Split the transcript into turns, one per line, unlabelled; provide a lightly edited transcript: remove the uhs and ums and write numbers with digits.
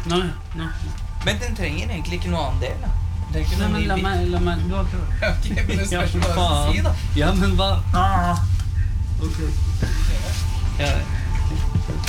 Nei.
Men den trenger egentlig ikke noe annen del, da. Det er ikke
Nei,
noe
men la meg, du har prøvd.
Ok, men det
Ja,
spørs hva jeg skal
faen.
si, da.
Ja, men hva? Ok.